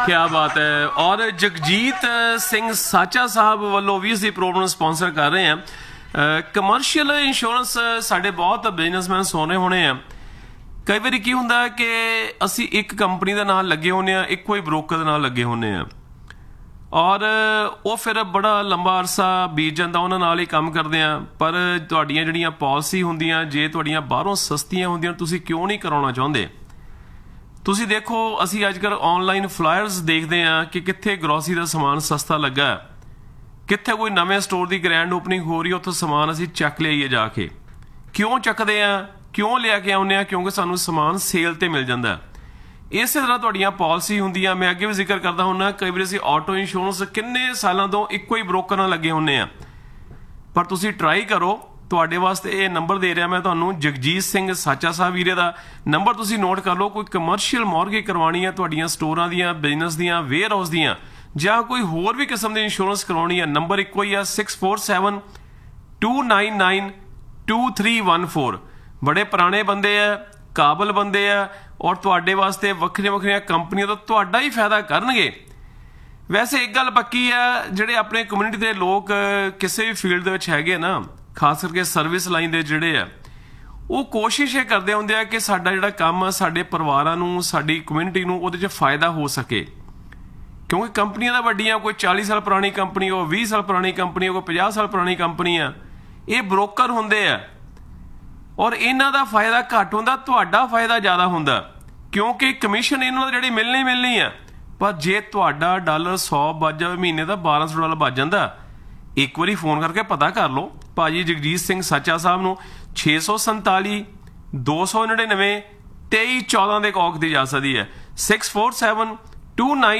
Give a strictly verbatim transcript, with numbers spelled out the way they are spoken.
क्या बात है। और जगजीत सिंह साचा साहब वालों भी इस प्रोग्राम स्पॉन्सर कर रहे हैं। कमर्शियल इंश्योरेंस साढ़े बहुत बिजनेसमैन सोने होने हैं। कई बार की होंगे कि असी एक कंपनी के नाल लगे होने, एको ही ब्रोकर के नाल लगे होने, और वो फिर बड़ा लंबा अरसा बीत जाता उन्होंने नाल ही काम करते हैं। पर तुहाड़ियां जिहड़ियां पॉलिसी होंदियां जे तुहाड़ियां बाहरों सस्तियां होंदियां, तुसीं क्यों नहीं कराउणा चाहुंदे? तुसीं देखो असी अजकल ऑनलाइन फ्लायर्स देखते हैं कि कित्थे ग्रोसरी का समान सस्ता लगा, कित्थे कोई नवे स्टोर की ग्रैंड ओपनिंग हो रही है, उत्थों समान असी चक लियाइए जाके। क्यों चकते हैं, क्यों लिया के आउने? क्योंकि सानू समान सेल ते मिल जाता है। इस तरह तुहाड़ियां पॉलिसी होंदियां। मैं अगे भी जिक्र करता हुन्ना, कई बार असी ऑटो इंश्योरेंस किन्ने सालों तो इक्को ही ब्रोकर नाल लगे होने आ। पर तुसीं ट्राई करो, तुहाडे वास्ते ये नंबर दे रहा मैं तुहानू, जगजीत सिंह साचा साहब वीरे का नंबर तुसीं नोट कर लो। कोई कमर्शियल मॉर्गेज करवानी है तुहाडीआं स्टोरां दियां, बिजनेस दियां, वेयर हाउस दियां, जां कोई होर भी किस्म की इंश्योरेंस करवानी है, नंबर इक्को ही है six four seven two nine nine to three one four. बड़े पुराने बंदे है, काबल बंदे है, और तुहाडे वास्ते वक्रिया वक्रिया कंपनियां तो तुहाडा ही फायदा करनगे। वैसे एक गल पक्की है, जिहड़े अपने कम्यूनिटी के लोग किसी भी फील्ड दे विच हैगे ना, खास करके सर्विस लाइन दे जिहड़े आ, वो कोशिश ये करते होंदे आ कि साडा जिहड़ा काम आ साडे परिवारां नूं, साडी कम्यूनिटी नूं उहदे च फायदा हो सके। क्योंकि कंपनियां तां वड्डियां, कोई चाली साल पुरानी कंपनी हो, बीस साल पुरानी कंपनी हो, कोई पचास साल पुरानी कंपनी आ, ये ब्रोकर होंदे आ, और इन्हां दा फायदा घट हुंदा, तुहाडा फायदा ज़्यादा हुंदा, क्योंकि कमीशन इन्हां दा जिहड़ी मिलनी मिलनी आ। पर जे तुहाडा डॉलर सौ बच जाए महीने का, बारह सौ डॉलर बच जाता। एक बारी फोन करके पता कर लो भाजी जगजीत सिंह साचा साहब नूं, छे सौ संताली दो सौ नड़िनवे तेई चौदह के कॉक दी जा सकती है। Six four seven two nine